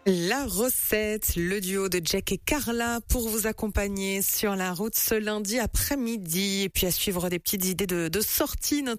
La recette, le duo de Jack et Carla pour vous accompagner sur la route ce lundi après-midi et puis à suivre des petites idées de sortie.